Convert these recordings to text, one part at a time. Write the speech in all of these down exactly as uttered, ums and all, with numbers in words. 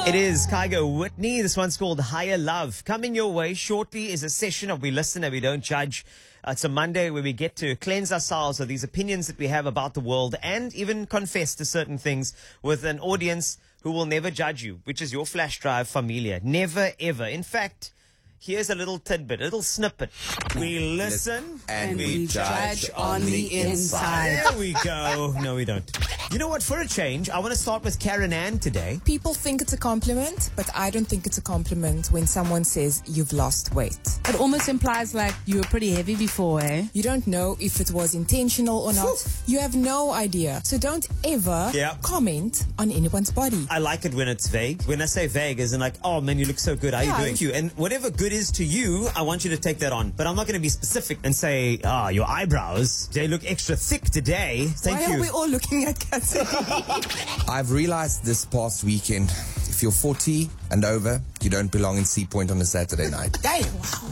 It is Kygo Whitney. This one's called Higher Love. Coming your way shortly is a session of We Listen and We Don't Judge. Uh, it's a Monday where we get to cleanse ourselves of these opinions that we have about the world and even confess to certain things with an audience who will never judge you, which is your flash drive familia. Never, ever. In fact, here's a little tidbit, a little snippet. We listen and, and we judge on the inside. There we go. No, we don't. You know what? For a change, I want to start with Karen Ann today. People think it's a compliment, but I don't think it's a compliment when someone says you've lost weight. It almost implies like you were pretty heavy before, eh? You don't know if it was intentional or not. You have no idea. So don't ever Yeah. comment on anyone's body. I like it when it's vague. When I say vague, as in like, oh man, you look so good. How Yeah. you doing? You and whatever good is to you, I want you to take that on. But I'm not going to be specific and say, ah, your eyebrows, they look extra thick today. Thank Why you. are we all looking at Kathy? I've realized this past weekend, if you're forty and over, you don't belong in Sea Point on a Saturday night. Damn.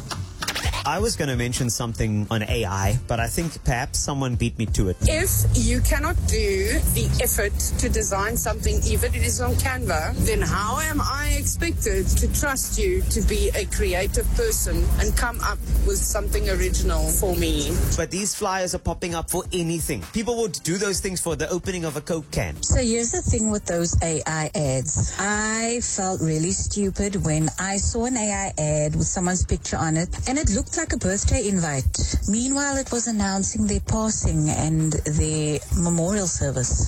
I was going to mention something on A I, but I think perhaps someone beat me to it. If you cannot do the effort to design something, even if it is on Canva, then how am I expected to trust you to be a creative person and come up with something original for me? But these flyers are popping up for anything. People would do those things for the opening of a Coke can. So here's the thing with those A I ads. I felt really stupid when I saw an A I ad with someone's picture on it, and it looked like a birthday invite. Meanwhile, it was announcing their passing and their memorial service.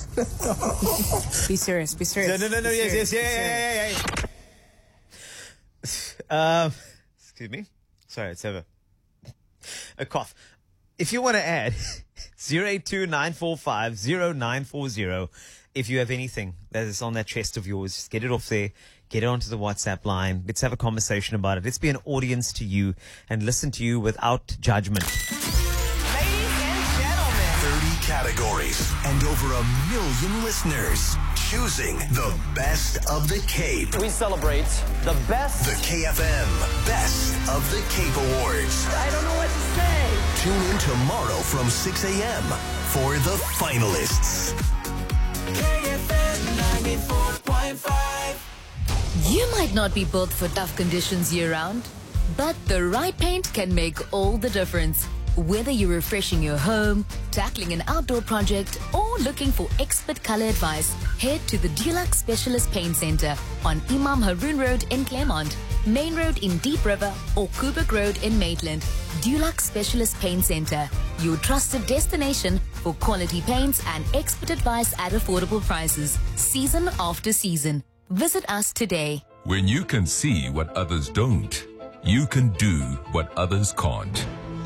Be serious, be serious. No, no, no, no, Be yes, yes, serious, yeah, be yeah, serious. yeah, yeah, yeah. Um, excuse me. Sorry, it's over. A cough. If you want to add, zero eight two nine four five zero nine four zero. If you have anything that is on that chest of yours, just get it off there. Get it onto the WhatsApp line. Let's have a conversation about it. Let's be an audience to you and listen to you without judgment. Ladies and gentlemen, thirty categories and over a million listeners choosing the best of the Cape. we celebrate the best. The K F M Best of the Cape Awards. I don't know what to say. Tune in tomorrow from six a.m. for the finalists. K F M ninety-four point five. You might not be built for tough conditions year-round, but the right paint can make all the difference. Whether you're refreshing your home, tackling an outdoor project, or looking for expert color advice, head to the Dulux Specialist Paint Center on Imam Haroon Road in Claremont, Main Road in Deep River, or Kubrick Road in Maitland. Dulux Specialist Paint Center, your trusted destination for quality paints and expert advice at affordable prices, season after season. Visit us today. When you can see what others don't, you can do what others can't.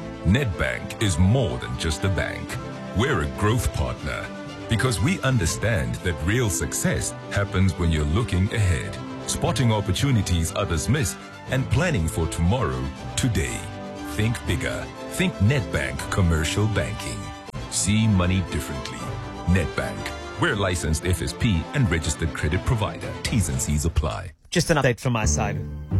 Nedbank is more than just a bank. We're a growth partner because we understand that real success happens when you're looking ahead, spotting opportunities others miss, and planning for tomorrow, today. Think bigger. Think Nedbank Commercial Banking. See money differently. Nedbank. We're a licensed F S P and registered credit provider. T's and C's apply. Just an update from my side.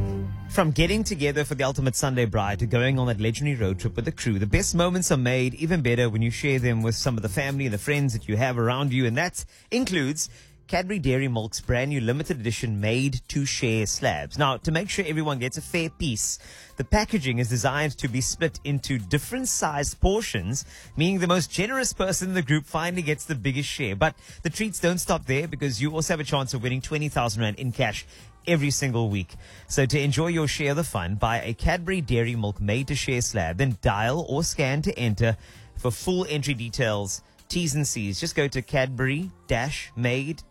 From getting together for the Ultimate Sunday Bride to going on that legendary road trip with the crew, the best moments are made even better when you share them with some of the family and the friends that you have around you. And that includes Cadbury Dairy Milk's brand new limited edition made to share slabs. Now, to make sure everyone gets a fair piece, the packaging is designed to be split into different sized portions, meaning the most generous person in the group finally gets the biggest share. But the treats don't stop there, because you also have a chance of winning twenty thousand rand in cash every single week. So to enjoy your share of the fun, buy a Cadbury Dairy Milk made to share slab, then dial or scan to enter. For full entry details, T's and C's, just go to cadbury made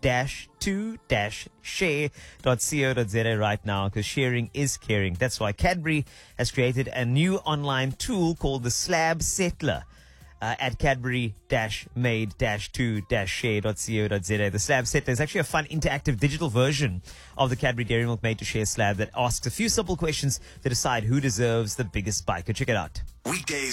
to share dot co dot za right now, because sharing is caring. That's why Cadbury has created a new online tool called the Slab Settler uh, at cadbury made to share dot co dot za. The Slab Settler is actually a fun interactive digital version of the Cadbury Dairy Milk made to share slab that asks a few simple questions to decide who deserves the biggest bite. Go check it out. Weekdays